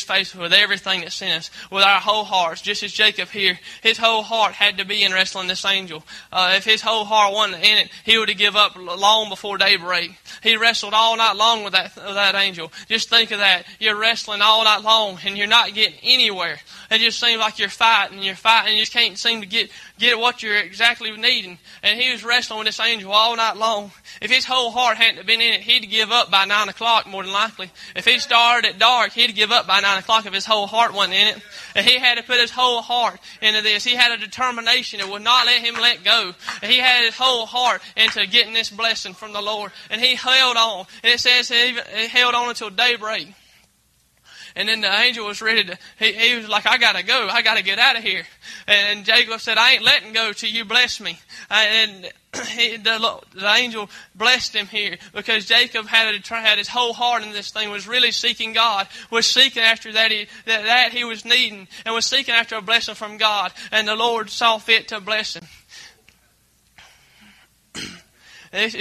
faithful with everything that's in us, with our whole hearts, just as Jacob here. His whole heart had to be in wrestling this angel. If his whole heart wasn't in it, he would have given up long before daybreak. He wrestled all night long with that angel. Just think of that. You're wrestling all night long and you're not getting anywhere. It just seems like you're fighting, and you just can't seem to get what you're exactly needing. And he was wrestling with this angel all night long. If his whole heart hadn't been in it, he'd give up by 9 o'clock more than likely. If he started at dark, he'd give up by 9 o'clock if his whole heart wasn't in it. And he had to put his whole heart into this. He had a determination that would not let him let go. And he had his whole heart into getting this blessing from the Lord. And he held on. And it says he held on until daybreak. And then the angel was ready to, he was like, I got to go. I got to get out of here. And Jacob said, I ain't letting go till you bless me. And the angel blessed him here because Jacob had his whole heart in this thing, was really seeking God, was seeking after that he was needing, and was seeking after a blessing from God. And the Lord saw fit to bless him. This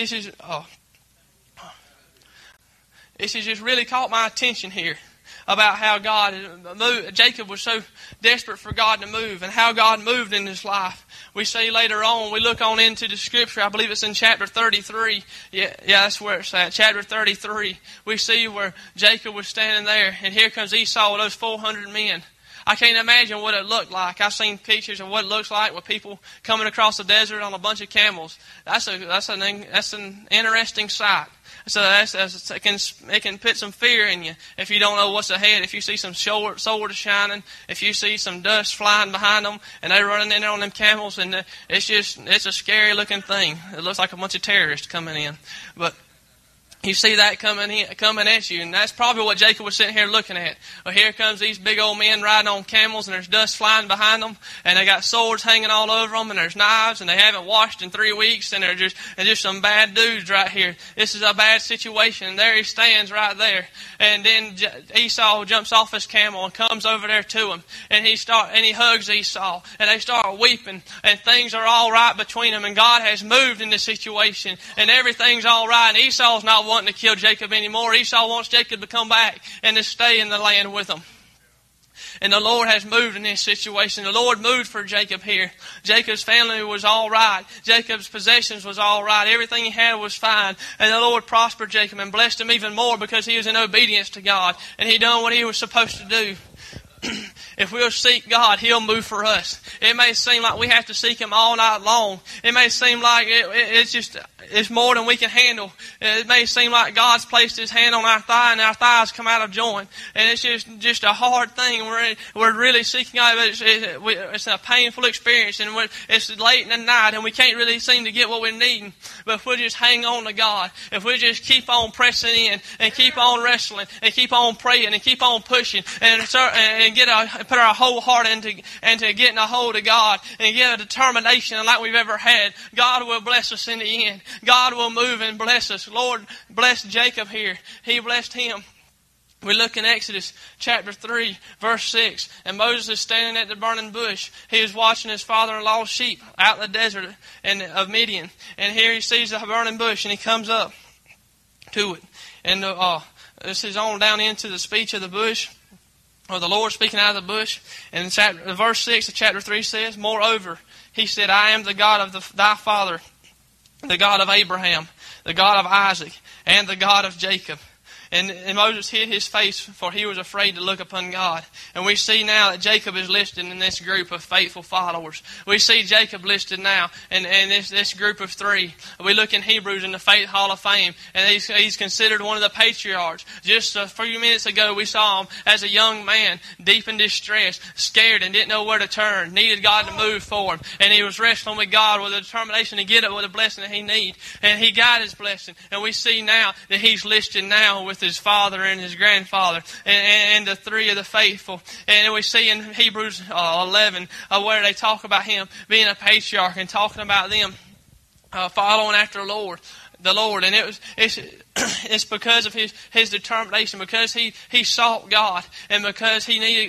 has just really caught my attention here. About how God moved. Jacob was so desperate for God to move, and how God moved in his life. We see later on, we look on into the scripture, I believe it's in chapter 33. Yeah, that's where it's at. Chapter 33. We see where Jacob was standing there, and here comes Esau with those 400 men. I can't imagine what it looked like. I've seen pictures of what it looks like with people coming across the desert on a bunch of camels. That's an interesting sight. So it can put some fear in you if you don't know what's ahead. If you see some swords shining, if you see some dust flying behind them, and they're running in there on them camels, and it's a scary looking thing. It looks like a bunch of terrorists coming in, but. You see that coming at you, and that's probably what Jacob was sitting here looking at. Well, here comes these big old men riding on camels, and there's dust flying behind them, and they got swords hanging all over them, and there's knives, and they haven't washed in 3 weeks, and they're just some bad dudes right here. This is a bad situation, and there he stands right there. And then Esau jumps off his camel and comes over there to him, and he hugs Esau, and they start weeping, and things are all right between them, and God has moved in this situation, and everything's all right, and Esau's not wanting to kill Jacob anymore. Esau wants Jacob to come back and to stay in the land with him. And the Lord has moved in this situation. The Lord moved for Jacob here. Jacob's family was all right. Jacob's possessions was all right. Everything he had was fine. And the Lord prospered Jacob and blessed him even more because he was in obedience to God. And he done what he was supposed to do. If we'll seek God, He'll move for us. It may seem like we have to seek Him all night long. It may seem like it's more than we can handle. It may seem like God's placed His hand on our thigh and our thighs come out of joint. And it's just a hard thing. We're really seeking God. It's a painful experience, and it's late in the night, and we can't really seem to get what we're needing. But if we'll just hang on to God, if we'll just keep on pressing in and keep on wrestling and keep on praying and keep on pushing and put our whole heart into getting a hold of God and get a determination like we've ever had, God will bless us in the end. God will move and bless us. Lord blessed Jacob here. He blessed him. We look in Exodus chapter 3, verse 6, and Moses is standing at the burning bush. He is watching his father-in-law's sheep out in the desert of Midian. And here he sees the burning bush, and he comes up to it. And this is on down into the speech of the bush, or the Lord speaking out of the bush. And verse 6 of chapter 3 says, "Moreover, he said, I am the God of thy father, the God of Abraham, the God of Isaac, and the God of Jacob." And Moses hid his face, for he was afraid to look upon God. And we see now that Jacob is listed in this group of faithful followers. We see Jacob listed now in this group of three. We look in Hebrews in the Faith Hall of Fame, and he's considered one of the patriarchs. Just a few minutes ago, we saw him as a young man, deep in distress, scared and didn't know where to turn, needed God to move for him. And he was wrestling with God with a determination to get it with a blessing that he needed. And he got his blessing. And we see now that he's listed now with his father and his grandfather and the three of the faithful. And we see in Hebrews 11 where they talk about him being a patriarch and talking about them following after the Lord. And it's because of his determination, because he sought God, and because he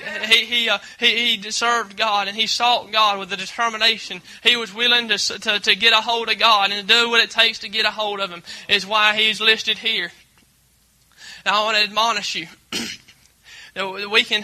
served God, and he sought God with a determination. He was willing to get a hold of God and to do what it takes to get a hold of Him, is why he's listed here. Now I want to admonish you that we can